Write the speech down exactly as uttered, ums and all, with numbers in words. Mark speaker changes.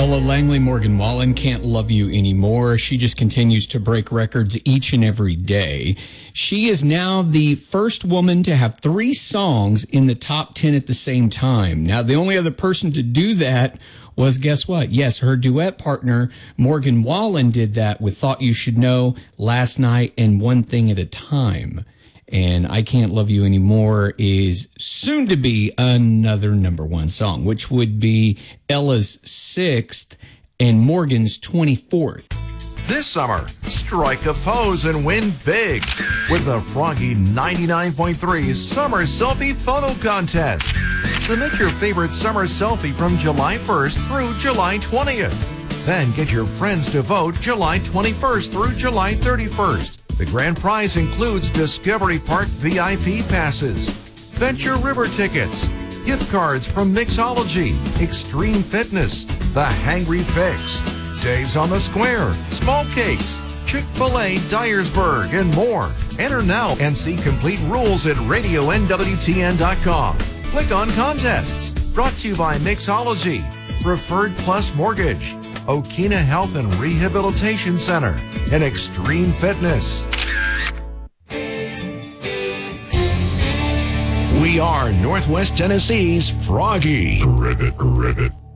Speaker 1: Ella Langley, Morgan Wallen, Can't Love You Anymore. She just continues to break records each and every day. She is now the first woman to have three songs in the top ten at the same time. Now, the only other person to do that was, guess what? Yes, her duet partner, Morgan Wallen, did that with Thought You Should Know, Last Night, and One Thing at a Time. And I Can't Love You Anymore is soon to be another number one song, which would be Ella's sixth and Morgan's twenty-fourth.
Speaker 2: This summer, strike a pose and win big with the Froggy ninety-nine point three Summer Selfie Photo Contest. Submit your favorite summer selfie from July first through July twentieth. Then get your friends to vote July twenty-first through July thirty-first. The grand prize includes Discovery Park V I P passes, Venture River tickets, gift cards from Mixology, Extreme Fitness, The Hangry Fix, Dave's on the Square, Small Cakes, Chick-fil-A Dyersburg, and more. Enter now and see complete rules at radio N W T N dot com. Click on Contests. Brought to you by Mixology, Preferred Plus Mortgage, Okina Health and Rehabilitation Center, and Extreme Fitness. We are Northwest Tennessee's Froggy. Rivet, rivet.